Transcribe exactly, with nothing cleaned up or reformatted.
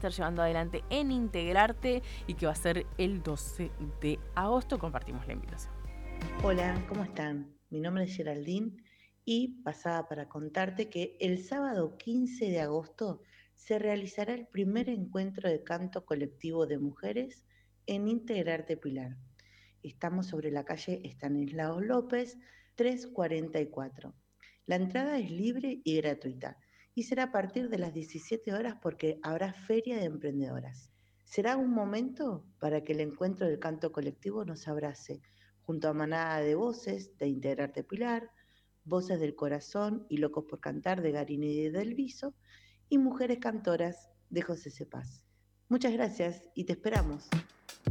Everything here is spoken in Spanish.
estar llevando adelante en Integrarte y que va a ser el doce de agosto. Compartimos la invitación. Hola, ¿cómo están? Mi nombre es Geraldine y pasaba para contarte que el sábado quince de agosto se realizará el primer encuentro de canto colectivo de mujeres en Integrarte Pilar. Estamos sobre la calle Estanislao López trescientos cuarenta y cuatro. La entrada es libre y gratuita y será a partir de las diecisiete horas porque habrá feria de emprendedoras. Será un momento para que el encuentro del canto colectivo nos abrace, junto a manada de voces de Integrarte Pilar, Voces del Corazón y Locos por Cantar de Garini y del Viso, y Mujeres Cantoras de José Cepaz. Muchas gracias y te esperamos.